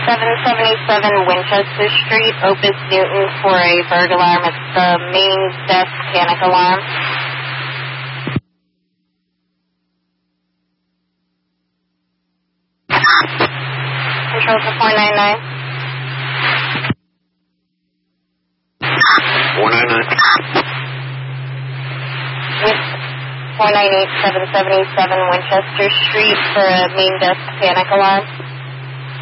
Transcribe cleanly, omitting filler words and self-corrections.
777 Winchester Street, Opus Newton, for a burglar alarm. It's the main desk panic alarm. Control to 499. 499. With 498 777 Winchester Street for a main desk panic alarm.